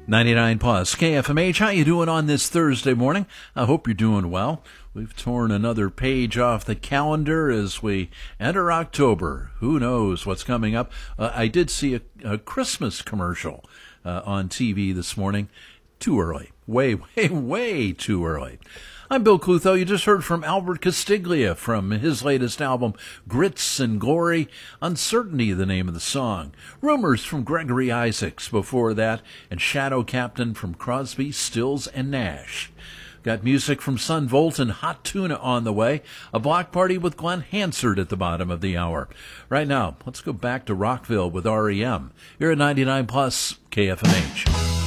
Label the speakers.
Speaker 1: 99 plus KFMH. How you doing on this Thursday morning? I hope you're doing well. We've torn another page off the calendar as we enter October. Who knows what's coming up? I did see a Christmas commercial on TV this morning. Too early. Way too early. I'm Bill Clutho. You just heard from Albert Castiglia from his latest album, Grits and Glory. Uncertainty, the name of the song. Rumors from Gregory Isaacs before that, and Shadow Captain from Crosby, Stills, and Nash. Got music from Sun Volt and Hot Tuna on the way. A block party with Glenn Hansard at the bottom of the hour. Right now, let's go back to Rockville with REM. You're at 99 plus KFMH.